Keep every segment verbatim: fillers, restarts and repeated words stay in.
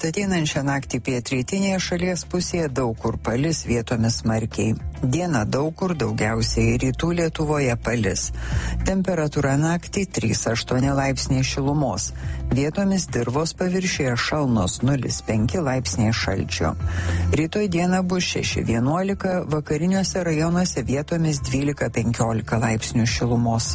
Ateinančią naktį pietrytinėje šalies pusėje daug kur palis, vietomis smarkiai. Dieną daug kur, daugiausiai rytų Lietuvoje palis. Temperatūra naktį trys aštuoni laipsniai šilumos. Vietomis dirvos paviršiuje šalnos nulis penki laipsniai šalčio. Rytoj dieną bus šeši vienuolika, vakariniuose rajonuose vietomis dvylika penkiolika laipsnių šilumos.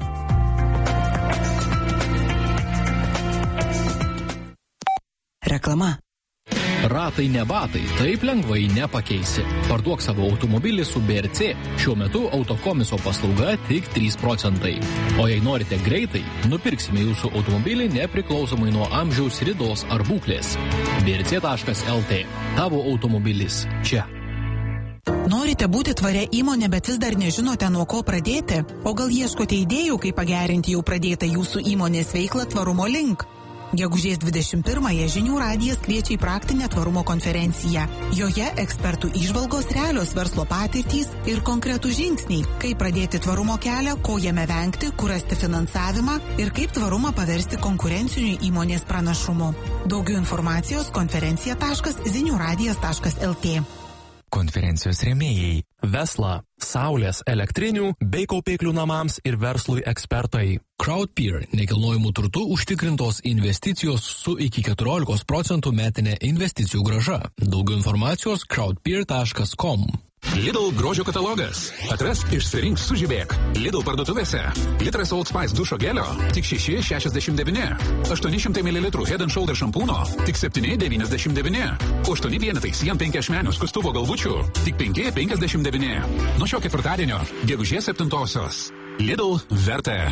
Reklama. Ratai ne batai, taip lengvai nepakeisi. Parduok savo automobilį su B R C. Šiuo metu autokomiso paslauga tik trys procentai. O jei norite greitai, nupirksime jūsų automobilį nepriklausomai nuo amžiaus, ridos ar būklės. B R C taškas L T. Tavo automobilis čia. Norite būti tvaria įmonė, bet vis dar nežinote, nuo ko pradėti? O gal ieškote idėjų, kaip pagerinti jau pradėtą jūsų įmonės veiklą tvarumo link? Gegužės dvidešimt pirmąją Žinių radijas kviečia į praktinę tvarumo konferenciją. Joje ekspertų įžvalgos, realios verslo patirtys ir konkretų žingsniai, kaip pradėti tvarumo kelią, ko jame vengti, kur rasti finansavimą ir kaip tvarumą paversti konkurenciniu įmonės pranašumu. Daugiau informacijos konferencija taškas zinių radijas taškas L T. Konferencijos rėmėjai Vesla, saulės elektrinių bei kaupiklių namams ir verslui ekspertai. Crowdpeer – nekilnojimų turtų užtikrintos investicijos su iki keturiolikos procentų metinė investicijų grąža. Daugiau informacijos crowdpeer taškas com. Lidl grožio katalogas. Atrask, išsirink, sužibėk. Lidl parduotuvėse. Litras Old Spice dušo gelio tik šeši šešiasdešimt devyni. aštuoni šimtai mililitrų Head and Shoulder šampūno tik septyni devyniasdešimt devyni. aštuoni vienetai Siam penki ašmenių skustuvo galvučių tik penki penkiasdešimt devyni. Nuo šio ketvirtadienio, gegužės septintosios. Lidl verta.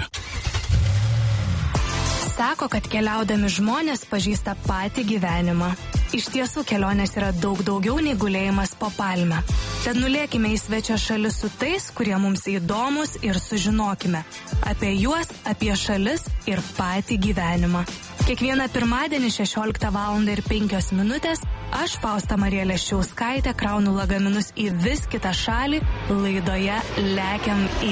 Sako, kad keliaudami žmonės pažįsta patį gyvenimą. Iš tiesų, kelionės yra daug daugiau nei gulėjimas po palmę. Tad nulėkime į svečią šalis su tais, kurie mums įdomus, ir sužinokime apie juos, apie šalis ir patį gyvenimą. Kiekvieną pirmadienį šešioliktą valandą ir penkios minutės aš, Fausta Marija Leščiauskaitė, kraunu lagaminus į vis kitą šalį laidoje Lekiam į.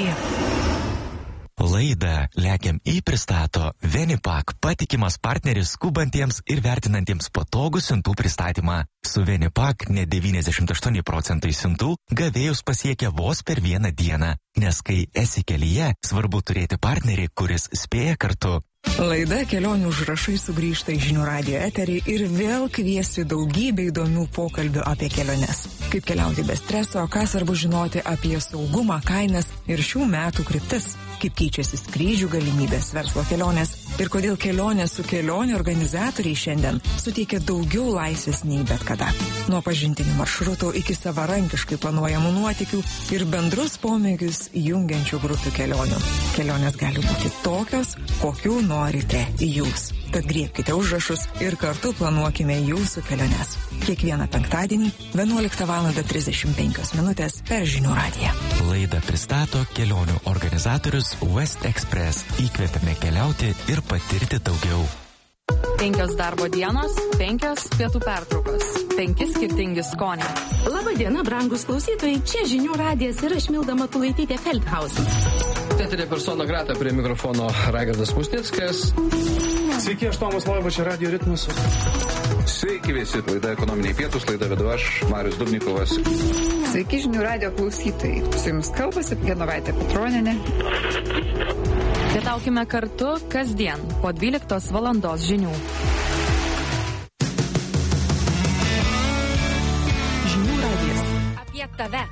Laidą Lekiam į pristato Venipak, patikimas partneris skubantiems ir vertinantiems patogų siuntų pristatymą. Su Venipak net devyniasdešimt aštuoni procentai siuntų gavėjus pasiekia vos per vieną dieną, nes kai esi kelyje, svarbu turėti partnerį, kuris spėja kartu. Laida Kelionių užrašai sugrįžta į Žinių radijo eterį ir vėl kviesti daugybę įdomių pokalbių apie keliones. Kaip keliauti be streso, ką svarbu žinoti apie saugumą, kainas ir šių metų kryptis. Kaip keičiasi skrydžių galimybės, verslo kelionės ir kodėl kelionės su kelionių organizatoriai šiandien suteikia daugiau laisvės nei bet kada. Nuo pažintinių maršrutų iki savarankiškai planuojamų nuotykių ir bendrus pomėgius jungiančių grupių kelionių. Kelionės gali būti tokios, kokių norite jūs. Tad griebkite užrašus ir kartu planuokime jūsų keliones. Kiekvieną penktadienį vienuoliktą valandą trisdešimt penkios minutės per Žinių radiją. Laidą pristato kelionių organizatorius West Express. Įkvepiame keliauti ir patirti daugiau. Penkios darbo dienos, penkios pietų pertraukos, penki skirtingi skoniai. Labadiena, brangus klausytojai, čia Žinių radijas ir aš Milda Matulaitytė Feldhausen. Teterė persona grata, prie mikrofono Raigardas Musnickas. Sveiki, aš Tomas Loiba, čia Radio Ritmas. Sveiki visi, laida Ekonominiai pietus, laida vedu aš, Marius Dubnikovas. Sveiki, Žinių radijo klausytojai. Su jums kalbasi Genovaitė Petronienė. Pietaukime kartu kasdien po dvyliktos valandos žinių. Žinių radijas. Apie tave.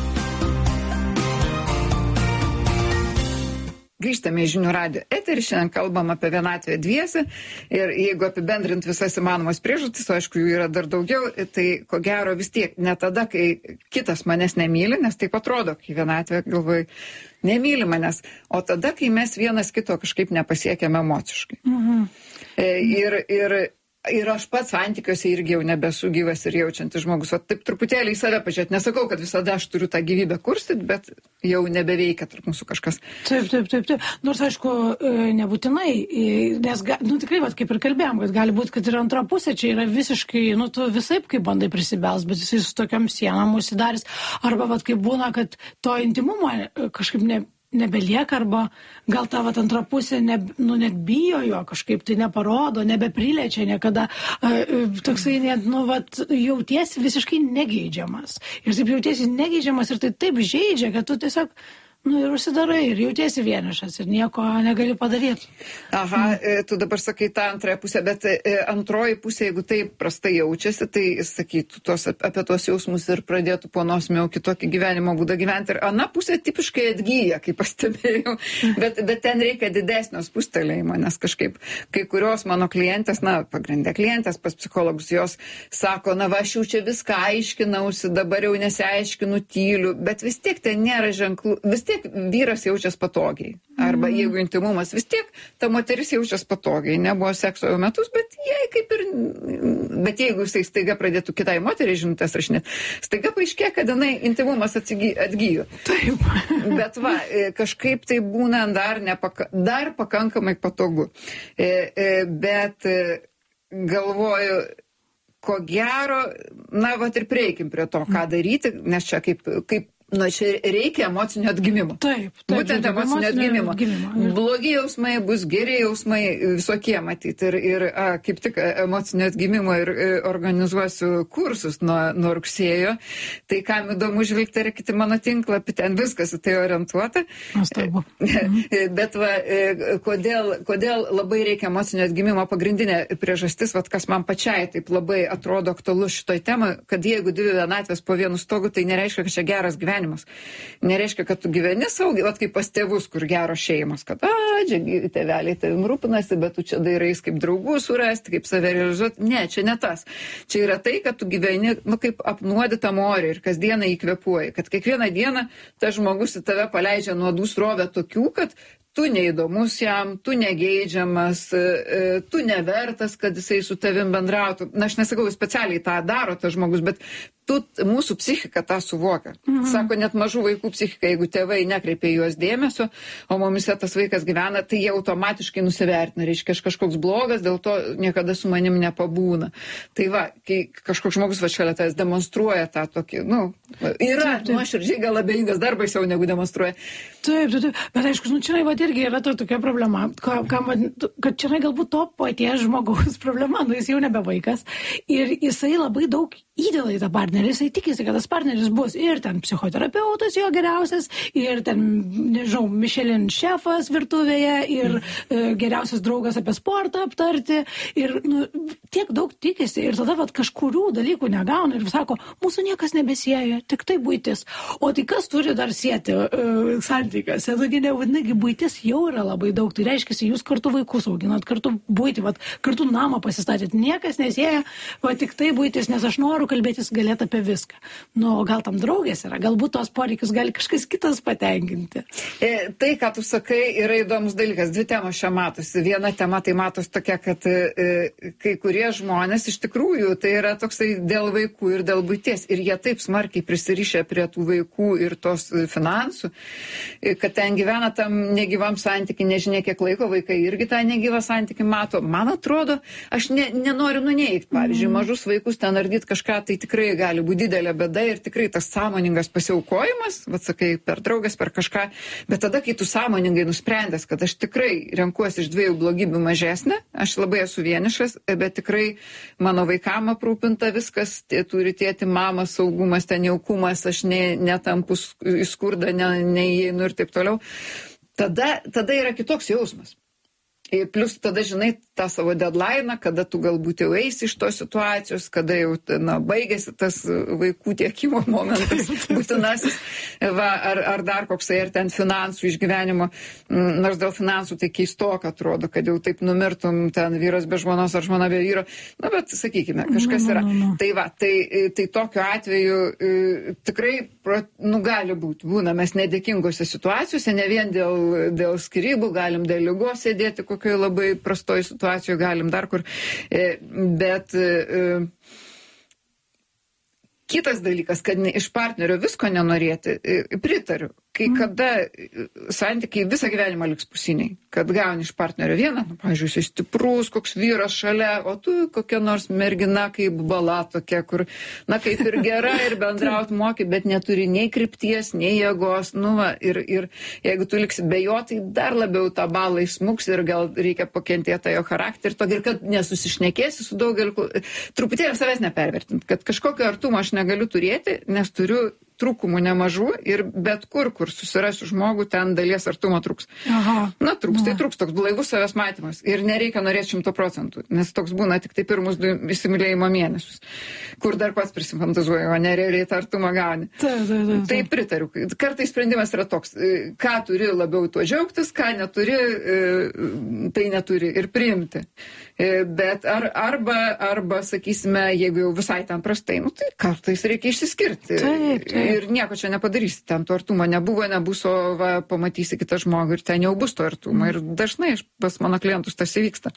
Grįžtame į Žinių radijo eterį, šiandien kalbam apie vienatvę dviese ir jeigu apibendrint visas įmanomas priežastis, o aišku, jų yra dar daugiau, tai ko gero vis tiek ne tada, kai kitas manęs nemyli, nes taip atrodo, kai vienatvė galvoju, nemyli manęs, o tada, kai mes vienas kito kažkaip nepasiekėme emociškai. Mhm. Ir, ir Ir aš pats santykiuose irgi jau nebesu gyvas ir jaučiantis žmogus. O taip truputėlį į save pažiūrėti. Nesakau, kad visada aš turiu tą gyvybę kurstyti, bet jau nebeveikia tarp mūsų kažkas. Taip, taip, taip, taip. Nors, aišku, nebūtinai, nes, nu, tikrai, vat, kaip ir kalbėjom, kad gali būti, kad ir antra pusė čia yra visiškai, nu, tu visaip kaip bandai prisibels, bet jisai su tokiam sienom užsidarys. Arba, vat, kaip būna, kad to intimumo kažkaip ne... nebelieka, arba gal ta vat antra pusė ne, nu, net bijo jo kažkaip, tai neparodo, nebeprilečia niekada. Toksai net, nu, vat, jautiesi visiškai negeidžiamas. Ir taip jautiesi negeidžiamas ir tai taip žaidžia, kad tu tiesiog nu ir užsidarai, ir jautiesi vienišas, ir nieko negali padaryti. Aha, tu dabar sakai tą antrąją pusę, bet antroji pusė, jeigu taip prastai jaučiasi, tai sakytų tos, apie tuos jausmus ir pradėtų po nosimiau kitokį gyvenimo būdą gyventi. Ir ana pusė tipiškai atgyja, kaip pastebėjau, bet, bet ten reikia didesnio spustelėjimo, nes kažkaip kai kurios mano klientės, na, pagrindė klientės pas psichologus, jos sako, na, va, aš jau čia viską aiškinausi, dabar jau nesiaiškinu, tyliu, bet vis tiek ten nėra ženklų, vis tiek vyras jaučias patogiai. Arba jeigu intimumas, vis tiek ta moteris jaučias patogiai. Nebuvo sekso jau metus, bet jai kaip ir... Bet jeigu jisai staiga pradėtų kitai moteriai žinutės rašinėti, staiga paaiškė, kad jinai intimumas atsigy, atgyjo. Taip. Bet va, kažkaip tai būna dar, nepaka, dar pakankamai patogu. Bet galvoju, ko gero, na, va ir prieikim prie to, ką daryti, nes čia kaip... kaip nu, čia reikia emocinio atgimimo. Taip, taip. Būtent emocinio atgimimo. atgimimo. Blogi jausmai bus, geri jausmai, visokie matyti. Ir, ir a, kaip tik emocinio atgimimo ir e, organizuosiu kursus nuo, nuo rugsėjo. Tai kam įdomu žvilgterėkite mano tinklapį, ten viskas į tai orientuota. Nuostabu. Bet va, e, kodėl, kodėl labai reikia emocinio atgimimo, pagrindinė priežastis, va, kas man pačiai taip labai atrodo aktualu šitoj temai, kad jeigu dvi vienatvės po vienu stogu, tai nereiškia, kad čia geras gyvenimas. Nereiškia, kad tu gyveni saugiai, vat kaip pas tėvus, kur geros šeimos, kad, a, čia tėveliai tavim rūpinasi, bet tu čia dairais kaip draugų surasti, kaip save realizuoti. Ne, čia ne tas. Čia yra tai, kad tu gyveni, nu, kaip apnuodyta morė ir kasdieną įkvepuoji, kad kiekvieną dieną tas žmogus į tave paleidžia nuodų srovę tokių, kad tu neįdomus jam, tu negeidžiamas, tu nevertas, kad jisai su tavim bendrautų. Na, aš nesakau, specialiai tą daro tas žmogus, bet tu, mūsų psichika tą suvokia. Mhm. Sako, net mažų vaikų psichika, jeigu tėvai nekreipia juos dėmesio, o mumise tas vaikas gyvena, tai jie automatiškai nusivertina. Reiškia, aš kažkoks blogas, dėl to niekada su manim nepabūna. Tai va, kai kažkoks žmogus va šalia tas demonstruoja tą tokį, nu, yra nuoširdžiai gal abejingas, dar baisiau negu demonstruoja. Taip, taip, taip. Bet aišku, nu, čia va irgi yra to tokia problema, ka, ka, kad čia galbūt to paties žmogaus problema, nu jis jau nebe vaikas ir jisai labai daug įdėlą į tą partnerį, jisai tikisi, kad tas partneris bus ir ten psichoterapeutas jo geriausias, ir ten, nežinau, Michelin šefas virtuvėje, ir e, geriausias draugas apie sportą aptarti, ir nu, tiek daug tikisi, ir tada vat, kažkurių dalykų negauna ir sako, mūsų niekas nebesieja, tik tai buitis. O tai kas turi dar sieti e, santykiuose? Taigi nevadinagi buitis jau yra labai daug, tai reiškia, jūs kartu vaikus auginat, kartu buitį, vat, kartu namą pasistatėt, niekas nesieja, va tik tai buitis, nes aš noriu kalbėtis galėt apie viską. Nu, gal tam draugės yra, galbūt tos poreikius gali kažkas kitas patenkinti. E, tai, ką tu sakai, yra įdomus dalykas. Dvi temos čia matosi. Viena tema tai matos tokia, kad e, kai kurie žmonės iš tikrųjų tai yra toksai dėl vaikų ir dėl buities. Ir jie taip smarkiai prisirišę prie tų vaikų ir tos finansų, kad ten gyvena tam negyvam santykiui, nežinia kiek laiko, vaikai irgi tą negyvą santykių mato. Man atrodo, aš ne, nenoriu nuneigti, pavyzdžiui, mažus vaikus ten ardyti kažką, tai tikrai gali būti didelė bėda ir tikrai tas sąmoningas pasiaukojimas, vat sakai, per draugas, per kažką, bet tada, kai tu sąmoningai nusprendęs, kad aš tikrai renkuosi iš dviejų blogybių mažesnę, aš labai esu vienišas, bet tikrai mano vaikam aprūpinta viskas, tie turi tėti, mama, saugumas, ten jaukumas, aš ne, netampu į skurdą, ne, neįeinu ir taip toliau, tada, tada yra kitoks jausmas. Plius tada žinai tą savo deadline, kada tu galbūt jau eisi iš tos situacijos, kada jau na, baigėsi tas vaikų tiekimo momentas būtinasis, va, ar, ar dar koksai, ar ten finansų išgyvenimo, nors dėl finansų tai keistoka atrodo, kad jau taip numirtum ten vyras be žmonos ar žmona be vyro, na bet sakykime, kažkas yra. No, no, no. Tai va, tai, tai tokiu atveju tikrai, nu gali būti, būna mes nedėkingose situacijose, ne vien dėl, dėl skyrybų, galim dėl ligos sėdėti, kokioje labai prastoje situacijoje galim dar kur, bet kitas dalykas, kad iš partnerio visko nenorėti, pritariu. kai kada santykiai visą gyvenimą liks pusiniai, kad gauni iš partnerio vieną, nu, pavyzdžiui, jis stiprus, koks vyras šalia, o tu kokia nors mergina kaip bala tokia, kur, na, kaip ir gera ir bendraut moki, bet neturi nei krypties, nei jėgos, nu, va, ir, ir jeigu tu liksi be jo, tai dar labiau tą balą įsmuks ir gal reikia pakentėti jo charakterį, todėl, kad nesusišnekėsi su daugeliu, truputėlį savęs nepervertinti, kad kažkokio artumo aš negaliu turėti, nes turiu trūkumų nemažų ir bet kur, kur susirasiu žmogų, ten dalies artumo trūks. Aha. Na, trūks, tai trūks toks blaivus savęs matymas. Ir nereikia norėti šimto procentų, nes toks būna tik tai pirmus du įsimylėjimo mėnesius, kur dar pats prisifantazuoja, o nerealiai tą artumą gauni. Ta, ta, ta, ta. Tai pritariu. Kartais sprendimas yra toks, ką turi labiau tuo džiaugtis, ką neturi, tai neturi ir priimti. Bet ar, arba, arba, sakysime, jeigu jau visai ten prastai, nu, tai kartais reikia išsiskirti. Taip, taip. Ir nieko čia nepadarysi, ten to artumo nebuvo, nebus, o va, pamatysi kitą žmogų ir ten jau bus to artumo. Ir dažnai pas mano klientus tas įvyksta.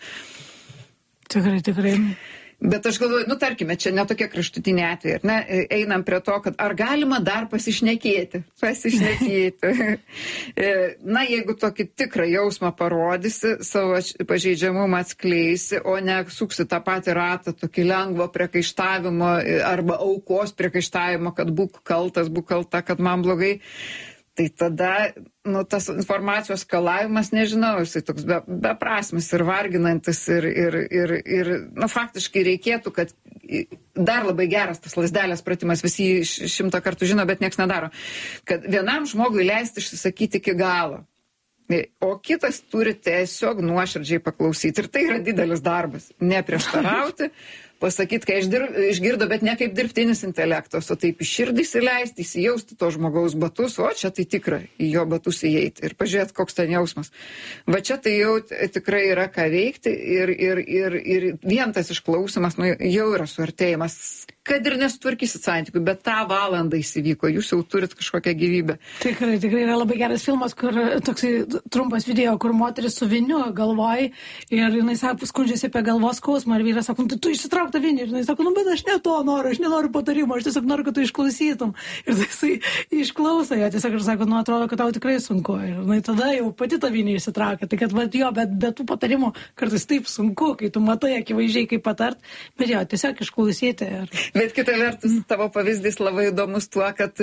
Tikrai, tikrai. Bet aš galvoju, nu tarkime, čia netokie kraštutiniai atvejai, ar ne? Einam prie to, kad ar galima dar pasišnekėti? Pasišnekėti. Na, jeigu tokį tikrą jausmą parodysi, savo pažeidžiamumą atskleisi, o ne suksi tą patį ratą, tokį lengvo priekaištavimo arba aukos priekaištavimo, kad būk kaltas, būk kalta, kad man blogai. Tai tada, nu, tas informacijos skalavimas, nežinau, jisai toks be, beprasmis ir varginantis ir, ir, ir, ir, nu, faktiškai reikėtų, kad dar labai geras tas lazdelės pratimas, visi šimtą kartų žino, bet nieks nedaro, kad vienam žmogui leisti išsisakyti iki galo, o kitas turi tiesiog nuoširdžiai paklausyti. Ir tai yra didelis darbas, neprieštarauti, pasakyti, kai išgirdo, bet ne kaip dirbtinis intelektas, o taip iš širdį įsileisti, įsijausti to žmogaus batus, o čia tai tikrai į jo batus įeiti ir pažiūrėti, koks ten jausmas. Va čia tai jau tikrai yra ką veikti ir, ir, ir, ir vien tas išklausimas, nu, jau yra suartėjimas, kad ir nesutvarkysit santykių, bet tą valandą įsivyko, jūs jau turit kažkokią gyvybę. Tikrai, tikrai yra labai geras filmas, kur toksai trumpas video, kur moteris su viniu galvoj ir jinai sako, skundžiasi apie galvos skausmą ir vyras sako, tu, tu išsitrauk tą vinį ir jinai sako, nu bet aš ne to noriu, aš nenoriu patarimo, aš tiesiog noriu, kad tu išklausytum. Ir jisai išklauso jo, tiesiog ir sako, nu atrodo, kad tau tikrai sunku. Ir jinai tada jau pati tą vinį išsitraukia. Tai kad va, jo, bet be tų patarimų kartais taip sunku, kai tu matai akivaizdžiai kaip patart, bet jo, tiesiog išklausyti. Ir... Bet kita vertus, tavo pavyzdys labai įdomus tuo, kad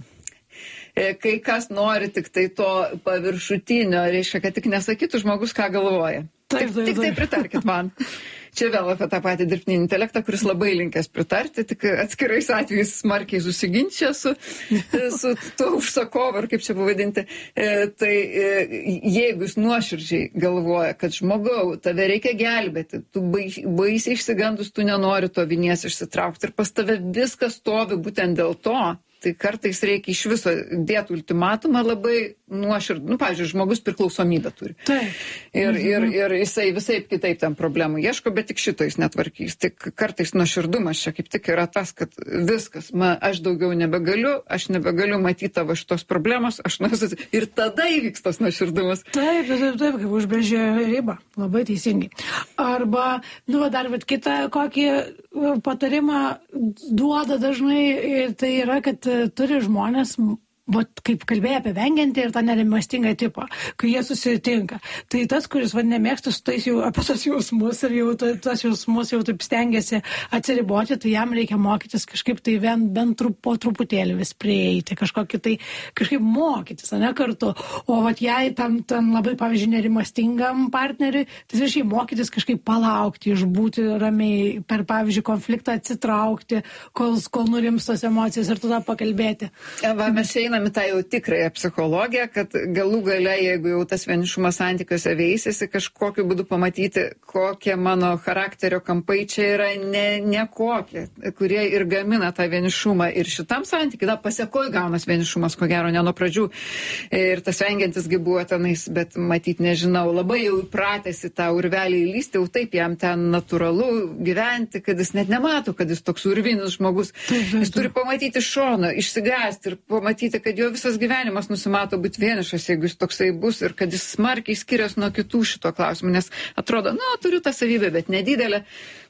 kai kas nori tik tai to paviršutinio, reiškia, kad tik nesakytų žmogus, ką galvoja. Taip, tik, taip, tik tai pritarkit man. Čia vėl apie tą patį dirbtinį intelektą, kuris labai linkęs pritarti, tik atskirais atvejais smarkiai susiginčia su, su tuo užsakovu, ar kaip čia pavadinti. E, tai e, jeigu jis nuoširdžiai galvoja, kad žmogau, tave reikia gelbėti, tu baisiai išsigandus, tu nenori to vinies išsitraukti ir pas tave viskas stovi būtent dėl to, tai kartais reikia iš viso dėti ultimatumą labai nuoširdų. Nu, pavyzdžiui, žmogus priklausomybę turi. Taip. Ir, mhm. ir, ir jisai visaip kitaip ten problemų ieško, bet tik šito jis netvarkys. Tik kartais nuoširdumas čia kaip tik yra tas, kad viskas, man, aš daugiau nebegaliu, aš nebegaliu matyti tavo šitos problemos, aš nuosis. Ir tada įvyks tas nuoširdumas. Taip, taip, taip, kaip užbrėžė ribą. Labai teisingai. Arba, nu, dar vat kitą kokį patarimą duoda dažnai, tai yra, kad turi žmonės, vat, kaip kalbėjo apie vengiantį ir tą nerimastingą tipą, kai jie susitinka. Tai tas, kuris vad nemėgsta su tais jau apie tos jausmus ir jau tas jausmus jau taip stengiasi atsiriboti, tai jam reikia mokytis kažkaip tai vien, bent trup, po truputėlį vis prieiti, kažkokį tai kažkaip mokytis, ne kartu. O vat jei tam, tam labai, pavyzdžiui, nerimastingam partneriui, tai visiškai mokytis kažkaip palaukti, išbūti ramiai, per, pavyzdžiui, konfliktą atsitraukti, kol, kol nurims tos emocijos ir tada pakalbėti. Va, mes einame į tą jau tikrąją psichologiją, kad galų gale, jeigu jau tas vienišumas santykiuose veisėsi, kažkokiu būdu pamatyti, kokie mano charakterio kampai čia yra ne, ne kokie, kurie ir gamina tą vienišumą. Ir šitam santykiui, da, pasiekoj gaunas vienišumas, ko gero, ne nuo pradžių. Ir tas vengiantisgi buvo tenais, bet matyt, nežinau, labai jau įpratęs į tą urvelį įlysti, jau taip jam ten natūralu gyventi, kad jis net nemato, kad jis toks urvinis žmogus. Jis turi pamatyti šoną, išsigąsti ir pamatyti, kad jo visas gyvenimas nusimato būti vienišas, jeigu jis toksai bus ir kad jis smarkiai skiriasi nuo kitų šito klausimų, nes atrodo, nu, turiu tą savybę, bet nedidelę.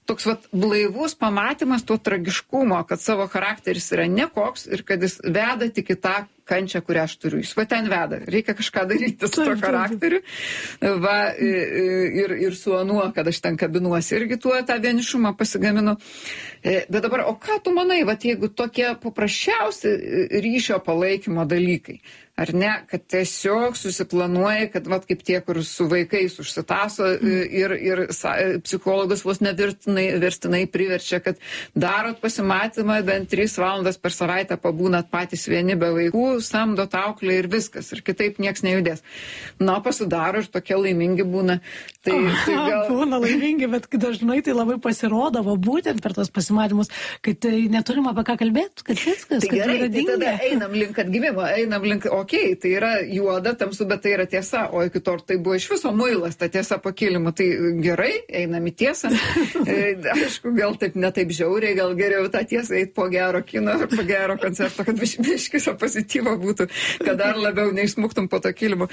toks vat blaivus pamatymas to tragiškumo, kad savo charakteris yra nekoks ir kad jis veda tik į tą kančią, kurią aš turiu. Jis va ten veda. Reikia kažką daryti su to charakteriu. Va, ir, ir su anuo, kad aš ten kabinuosi. Irgi tuo tą vienišumą pasigaminu. Bet dabar, o ką tu manai, va, jeigu tokie paprasčiausi ryšio palaikymo dalykai? Ar ne, kad tiesiog susiplanuoja, kad vat kaip tie, kur su vaikais užsitaso ir, ir psichologas vos nevirtinai, verstinai priverčia, kad darot pasimatymą, bent tris valandas per savaitę pabūnat patys vieni be vaikų, samdot auklę ir viskas, ir kitaip nieks nejudės. Na, pasidaro ir tokie laimingi būna. Tai, tai gal... Būna laimingi, bet dažnai tai labai pasirodavo būtent per tos pasimatymus, kad tai neturim apie ką kalbėti, kad viskas, tai kad gerai, yra tai dinga. tada einam link atgimimo, einam link, okei, okay, tai yra juoda, tamsu, bet tai yra tiesa, o iki to tai buvo iš viso muilas, ta tiesa po kilimu, tai gerai, einam į tiesą. Aišku, gal taip netaip žiauriai, gal geriau tą tiesą eit po gero kino ar po gero koncerto, kad biškisio pozityvo būtų, kad dar labiau neišsmuktum po to kilimu.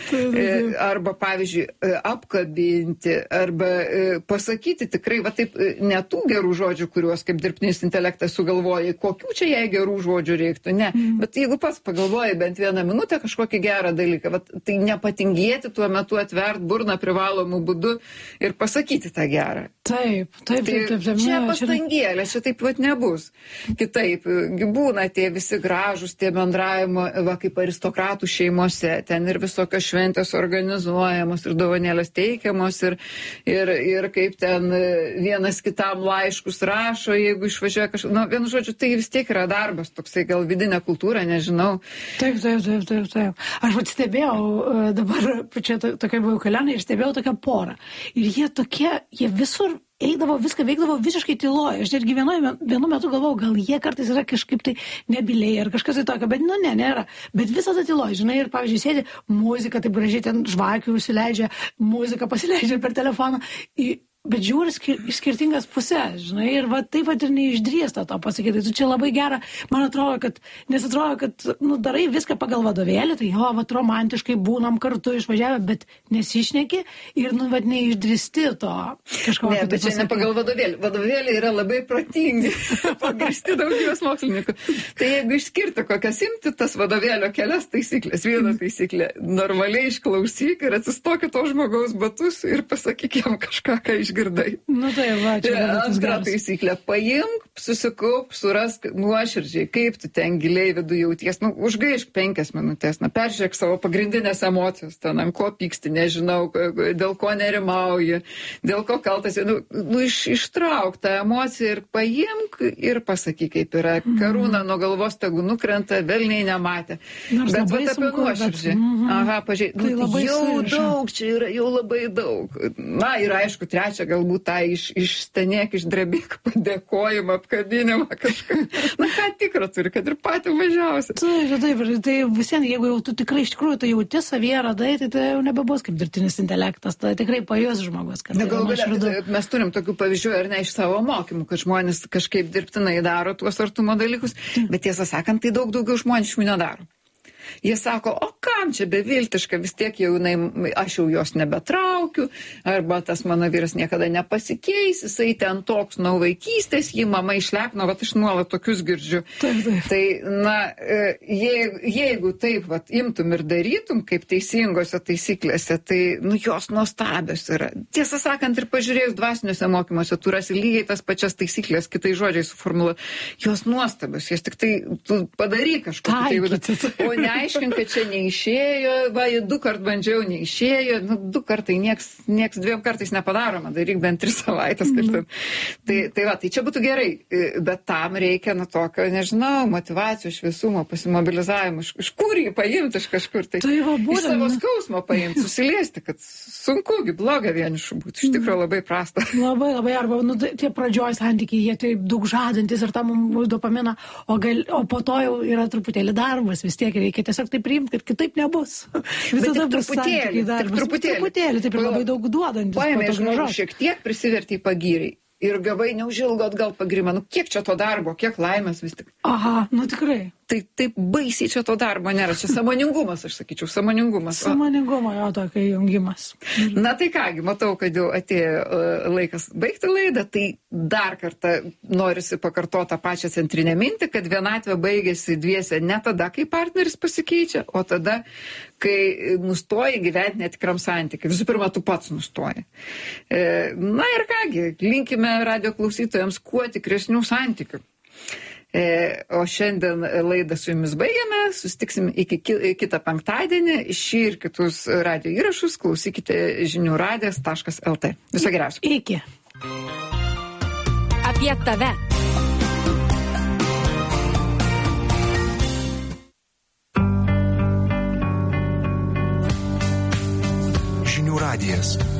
Arba, pavyzdžiui, apkabinti, arba pasakyti tikrai, va taip, ne tų gerų žodžių, kuriuos kaip dirbtinis intelektas sugalvoja, kokių čia jai gerų žodžių reiktų, ne. Mm. Bet jeigu pats pagalvoji bent vieną minutę kažkokį gerą dalyką, va, tai nepatingėti tuo metu atvert burną privalomų būdu ir pasakyti tą gerą. Taip, taip, taip, taip, taip. Čia pastangėlė, čia taip vat nebus. Kitaip, būna tie visi gražus, tie bendravimo, va, kaip aristokratų šeimose, ten ir visokios šventės organizuojamos, ir dovanėlės teikiamos, ir, ir, ir kaip ten vienas kitam laiškus rašo, jeigu išvažiuoja kažkas. Nu, vienu žodžiu, tai vis tiek yra darbas, toksai gal vidinė kultūra, nežinau. Taip, taip, taip, taip, taip. Aš vat stebėjau, dabar čia tokia buvau kelionė ir stebėjau tokią porą. Ir jie tokie, jie visur eidavo, viską veikdavo visiškai tyloje. Aš netgi vienu, vienu metu galvojau, gal jie kartais yra kažkaip tai nebiliai ar kažkas tai tokio, bet nu ne, nėra. Bet visada tyloje, žinai, ir pavyzdžiui, sėdi muzika, taip gražiai ten žvakių užsileidžia, muzika pasileidžia per telefoną. Į, bet žiūri skir iš skirtingas pusės, žinai, ir va taip pat ir neišdrįsta to pasakyti. Tai čia labai gera, man atrodo, kad, nes atrodo, kad, nu, darai viską pagal vadovėlį, tai jo, va, romantiškai būnam kartu išvažiavę, bet nesišneki ir, nu, va, neišdrįsti to kažko. Ne, bet čia ne pagal vadovėlį. Vadovėliai yra labai protingi, pagristi daugybės mokslininkų. Tai jeigu išskirti kokias imti tas vadovėlio kelias taisyklės, vieną taisyklę, normaliai išklausyk ir atsistok į to žmogaus batus ir pasakyk jam kažką, ką išgirdai. Nu tai va, čia antra taisyklė. Paimk, susikaup, surask nuoširdžiai, kaip tu ten giliai vidų jauties. Nu, užgaišk penkias minutės, na, peržiūrėk savo pagrindinės emocijos, ten ant ko pyksti, nežinau, dėl ko nerimauji, dėl ko kaltas. Nu, nu iš, ištrauk tą emociją ir paimk ir pasakyk, kaip yra. Karūna nuo galvos tegu nukrenta, velniai nematė. Nors bet labai va, apie sunku, nuoširdžiai. bet... Mm-hmm. Aha, pažiūrėk, tai nu, jau suriša. daug, čia yra jau labai daug. Na ir aišku, trečia, galbūt tą iš, išstenėk, išdrebėk, padėkojimą, apkabinimą kažką. Na ką tikro turi, kad ir patį mažiausią. Taip, taip, tai visiems, jeigu jau tu tikrai iš tikrųjų tai jauti savyje radai, tai tai jau nebebus kaip dirbtinis intelektas, tai tikrai pajus žmogus. Kad Na, tai gal, nuoširdu. gal, mes turim tokių pavyzdžių ar ne iš savo mokymų, kad žmonės kažkaip dirbtinai daro tuos artumo dalykus, bet tiesą sakant, tai daug daugiau žmoniškų nedaro. Jie sako, o kam čia beviltiška, vis tiek jau jinai, aš jau jos nebetraukiu, arba tas mano vyras niekada nepasikeis, jisai ten toks nuo vaikystės, jį mama išlepino, vat aš nuolat tokius girdžiu. Taip, taip. Tai, na, jeigu, jeigu taip, vat, imtum ir darytum, kaip teisingose taisyklėse, tai, nu, jos nuostabios yra. Tiesą sakant, ir pažiūrėjus dvasiniuose mokymuose, tu rasi lygiai tas pačias taisyklės, kitai žodžiai suformuluoti. Jos nuostabios, jas tik tai tu padaryk kažkokį. Tai, o ne aiškink, kad čia neišėjo, va, du kart bandžiau, neišėjo, nu, du kartai, nieks, nieks dviem kartais nepadaroma, daryk bent tris savaitės. Mm. Tai, tai va, tai čia būtų gerai, bet tam reikia, nu, tokio, nežinau, motyvacijos, šviesumo, pasimobilizavimo, iš, iš kur jį paimti, iš kažkur, tai, tai va, būtent, iš savo skausmo paimti, susiliesti, kad sunkugi, bloga vienišu būti, iš tikrųjų labai prasta. Labai, labai, arba, nu, tie pradžioj santykiai, jie taip daug žadantis ir tam mums dopamina, o, gal, o po to jau yra truputėlį darbas, vis tiek reikia tiesiog tai priimti, kad kitaip nebus. Visada bus santykiai darbas. Truputėlį, truputėlį, taip ir labai daug duodantis. Paėmė žmogų, šiek tiek prisivertė į pagyriai. Ir gavai neužilgo atgal pagirimą. Nu, kiek čia to darbo, kiek laimės vis tik. Aha, nu tikrai. tai taip baisiai čia to darbo nėra. Čia sąmoningumas, aš sakyčiau, sąmoningumas. Sąmoningumo jo tokio jungimas. Na tai kągi, matau, kad jau atėjo laikas baigti laidą, tai dar kartą norisi pakartoti tą pačią centrinę mintį, kad vienatvė baigėsi dviese ne tada, kai partneris pasikeičia, o tada, kai nustoji gyventi netikram santykiui. Visų pirma, tu pats nustoji. Na ir kągi, linkime radio klausytojams kuo tikresnių santykių. E, o šiandien laidą su jumis baigiame, susitiksim iki ki, kitą penktadienį. Šį ir kitus radio įrašus klausykite žinių radijas taškas lt. Viso geriausio. Iki. Apie tave. Žinių radijas.